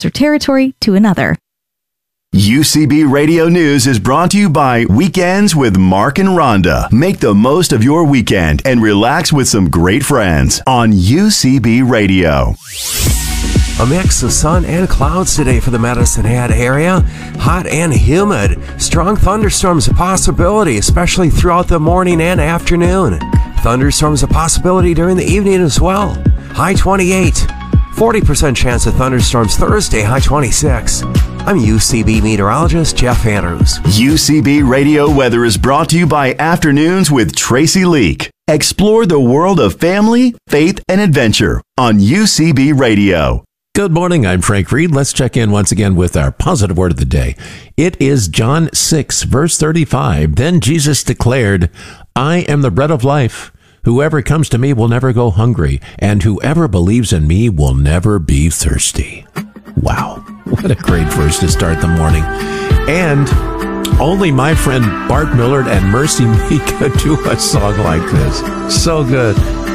or territory to another. UCB Radio News is brought to you by Weekends with Mark and Rhonda. Make the most of your weekend and relax with some great friends on UCB Radio. A mix of sun and clouds today for the Medicine Hat area. Hot and humid. Strong thunderstorms a possibility, especially throughout the morning and afternoon. Thunderstorms a possibility during the evening as well. High 28. 40% chance of thunderstorms Thursday, high 26. I'm UCB meteorologist Jeff Andrews. UCB Radio Weather is brought to you by Afternoons with Tracy Leak. Explore the world of family, faith, and adventure on UCB Radio. Good morning, I'm Frank Reed. Let's check in once again with our positive word of the day. It is John 6, verse 35. Then Jesus declared, I am the bread of life. Whoever comes to me will never go hungry, and whoever believes in me will never be thirsty. Wow, what a great verse to start the morning. And only my friend Bart Millard and Mercy Me could do a song like this. So good.